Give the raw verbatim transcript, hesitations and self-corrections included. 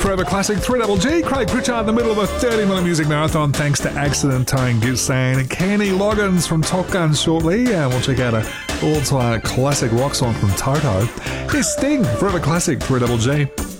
Forever Classic three G G. Craig Pritchard in the middle of a thirty minute music marathon thanks to Accident Towing Gippsland. Kenny Loggins from Top Gun shortly, and we'll check out a all-time classic rock song from Toto. It's Sting, Forever Classic three G G.